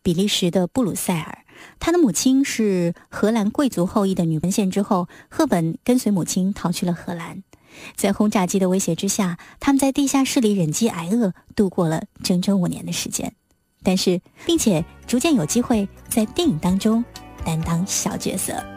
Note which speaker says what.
Speaker 1: 比利时的布鲁塞尔。他的母亲是荷兰贵族后裔的女文献之后，赫本跟随母亲逃去了荷兰。在轰炸机的威胁之下，他们在地下室里忍饥挨饿，度过了整整5年的时间。但是，并且逐渐有机会在电影当中担当小角色。